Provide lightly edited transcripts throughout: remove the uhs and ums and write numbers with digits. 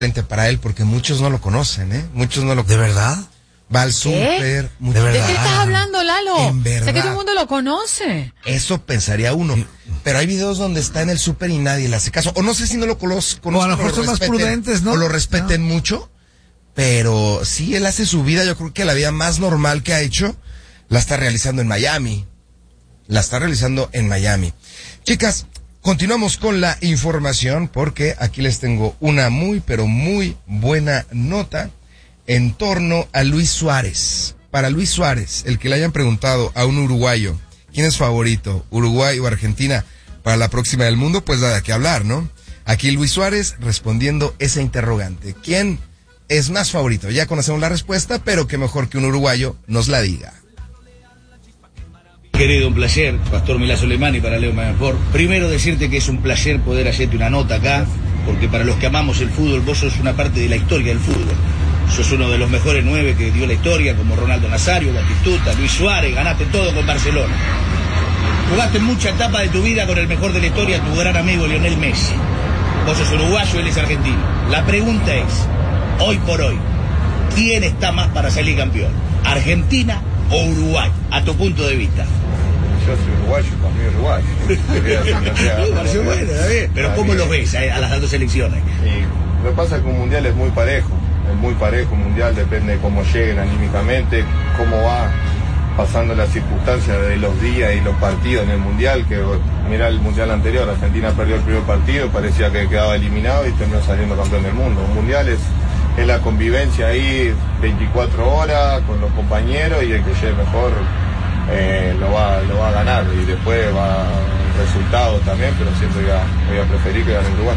para él porque muchos no lo conocen, ¿eh? Muchos no lo ¿De verdad? Va al súper. ¿De verdad? ¿De qué estás hablando, Lalo? En verdad. Sé que todo el mundo lo conoce. Eso pensaría uno. Pero hay videos donde está en el súper y nadie le hace caso. O no sé si no lo conozco. O a lo mejor son más prudentes, ¿no? O lo respeten mucho. Pero sí, él hace su vida. Yo creo que la vida más normal que ha hecho la está realizando en Miami. Chicas, continuamos con la información porque aquí les tengo una muy, pero muy buena nota en torno a Luis Suárez. Para Luis Suárez, el que le hayan preguntado a un uruguayo, ¿quién es favorito, Uruguay o Argentina para la próxima del mundo? Pues nada que hablar, ¿no? Aquí Luis Suárez respondiendo esa interrogante. ¿Quién es más favorito? Ya conocemos la respuesta, pero qué mejor que un uruguayo nos la diga. Querido, un placer, Pastor Milá Soleimani para Leo Mejor. Primero decirte que es un placer poder hacerte una nota acá, porque para los que amamos el fútbol, vos sos una parte de la historia del fútbol. Sos uno de los mejores 9 que dio la historia, como Ronaldo Nazario, Batistuta, Luis Suárez, ganaste todo con Barcelona. Jugaste mucha etapa de tu vida con el mejor de la historia, tu gran amigo Lionel Messi. Vos sos uruguayo, él es argentino. La pregunta es, hoy por hoy, ¿quién está más para salir campeón? ¿Argentina o Uruguay, a tu punto de vista? Yo soy uruguayo, para mí uruguayo. Pero ¿cómo lo ves a las dos selecciones? Y lo que pasa es que un mundial es muy parejo un mundial, depende de cómo lleguen anímicamente, cómo va pasando las circunstancias de los días y los partidos en el mundial, que mira el mundial anterior, Argentina perdió el primer partido, parecía que quedaba eliminado y terminó saliendo campeón del mundo. Un mundial es la convivencia ahí 24 horas con los compañeros y el que llegue mejor lo va a ganar, y después va el resultado también, pero siempre voy a preferir que gane Uruguay.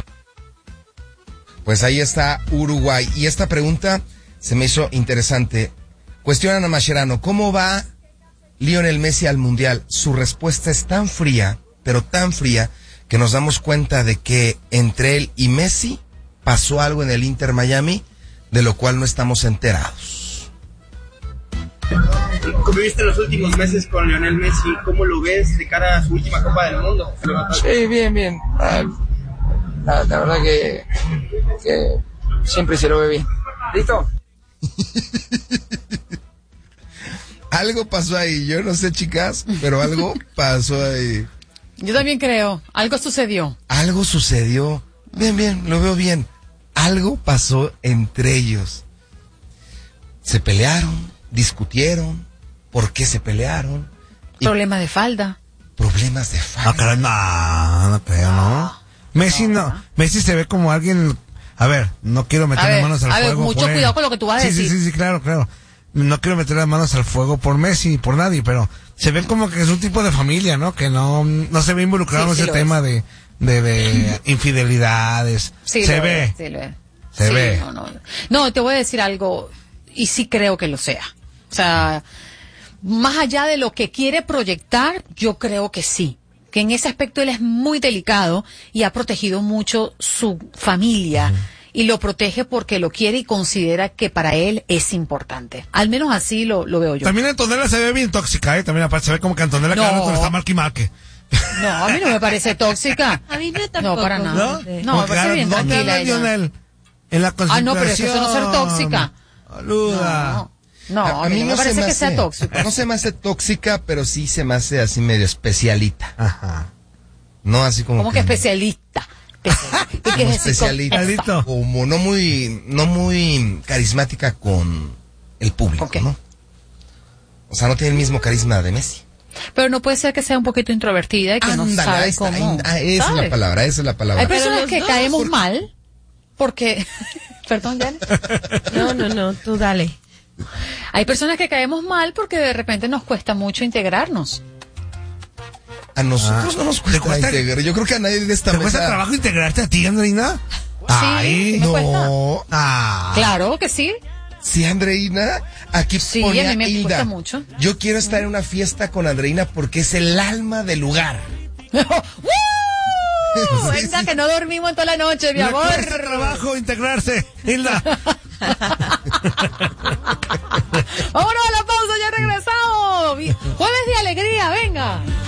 Pues ahí está Uruguay. Y esta pregunta se me hizo interesante. Cuestionan a Mascherano, ¿cómo va Lionel Messi al Mundial? Su respuesta es tan fría, pero tan fría, que nos damos cuenta de que entre él y Messi pasó algo en el Inter Miami, de lo cual no estamos enterados. Conviviste los últimos meses con Lionel Messi, ¿cómo lo ves de cara a su última Copa del Mundo? Sí, bien. La verdad que siempre se lo ve bien. ¿Listo? Algo pasó ahí, yo no sé, chicas, pero algo pasó ahí. Yo también creo, algo sucedió. Algo sucedió. Bien, lo veo bien. Algo pasó entre ellos. Se pelearon, discutieron. ¿Por qué se pelearon? Problemas de falda. No, claro, no creo, ¿no? Messi se ve como alguien. A ver, no quiero meter las manos al fuego. Mucho cuidado con lo que tú vas a decir. Sí, claro. No quiero meter las manos al fuego por Messi, por nadie, pero se ve como que es un tipo de familia, ¿no? Que no se ve involucrado en ese tema de infidelidades. Sí, se ve. Se ve. No, te voy a decir algo, y sí creo que lo sea. O sea, más allá de lo que quiere proyectar, yo creo que sí. Que en ese aspecto él es muy delicado y ha protegido mucho su familia. Y lo protege porque lo quiere y considera que para él es importante. Al menos así lo veo yo. También Antonella se ve bien tóxica, ¿eh? También aparte se ve como que Antonella cada rato está marque y marque. No, a mí no me parece tóxica. A mí no tampoco. No, para nada. No, me parece bien tranquila ella. En la concentración. No, pero eso no es ser tóxica. Saluda. No, a mí no me parece que sea tóxica. No se me hace tóxica, pero sí se me hace así medio especialita. Ajá. No así como. ¿Cómo que especialista? ¿Qué es especialista? Como no muy carismática con el público, ¿okay? ¿no? O sea, no tiene el mismo carisma de Messi. Pero no puede ser que sea un poquito introvertida y que no sabe cómo. Esa es la palabra. Hay personas que caemos mal porque. Perdón, Janet. No, tú dale. Hay personas que caemos mal porque de repente nos cuesta mucho integrarnos. A nosotros no nos cuesta integrar. Yo creo que a nadie de esta mesa... ¿Te cuesta trabajo integrarte a ti, Andreina? Sí, no. Cuesta. Claro que sí. Sí, Andreina. Aquí sí, ponía a mí me Hilda. cuesta mucho. Yo quiero estar en una fiesta con Andreina porque es el alma del lugar. Venga, que no dormimos en toda la noche, mi amor. Cuesta trabajo integrarse, Hilda. Vámonos a la pausa, ya regresamos. Jueves de alegría, venga.